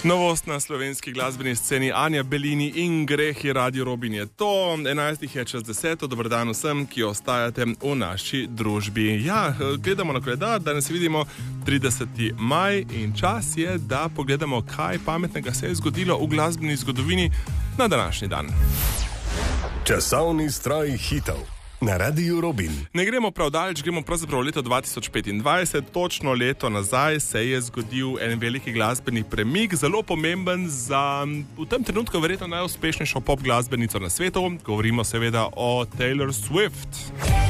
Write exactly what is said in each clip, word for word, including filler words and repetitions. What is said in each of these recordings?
Novost na slovenski glasbeni sceni Anja Belini in Grehi Radio Robin je to. enajstih je čez deseto, dober dan vsem, ki ostajate v naši družbi. Ja, gledamo na koledar, danes vidimo trideseti maj in čas je, da pogledamo, kaj pametnega se je zgodilo v glasbeni zgodovini na današnji dan. Časovni stroj hitov na Radiu Robin. Ne gremo prav daleč, gremo pravzaprav v leto dva tisoč petindvajset, točno leto nazaj se je zgodil en veliki glasbeni premik, zelo pomemben za v tem trenutku verjetno najuspešnejšo pop glasbenico na svetu. Govorimo seveda o Taylor Swift.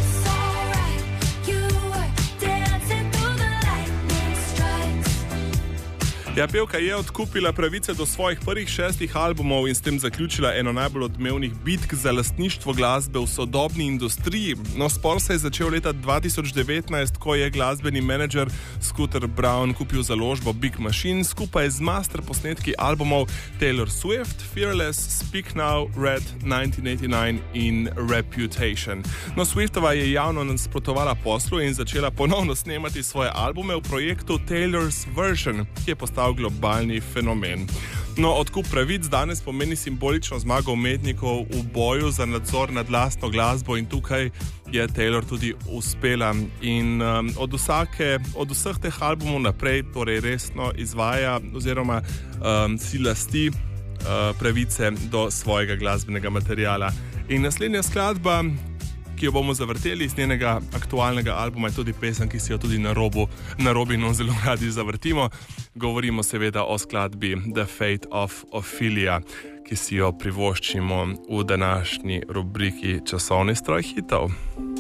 Ja, pevka je odkupila pravice do svojih prvih šestih albumov in s tem zaključila eno najbolj odmevnih bitk za lastništvo glasbe v sodobni industriji. No, spor se je začel leta dva tisoč devetnajst, ko je glasbeni menedžer Scooter Braun kupil založbo Big Machine skupaj z master posnetki albumov Taylor Swift, Fearless, Speak Now, Red, devetnajst osemdeset devet in Reputation. No, Swiftova je javno nasprotovala poslu in začela ponovno snemati svoje albume v projektu Taylor's Version, ki je postal globalni fenomen. No, odkup pravic danes pomeni simbolično zmago umetnikov v boju za nadzor nad lastno glasbo in tukaj je Taylor tudi uspela. In um, od, vsake, od vseh teh albumov naprej torej resno izvaja oziroma um, si lasti uh, pravice do svojega glasbenega materiala. In naslednja skladba, ki jo bomo zavrteli iz njenega aktualnega albuma, je tudi pesem, ki si jo tudi na, robu, na Robinu zelo radi zavrtimo. Govorimo seveda o skladbi The Fate of Ophelia, ki si jo privoščimo v današnji rubriki Časovni stroj hitov.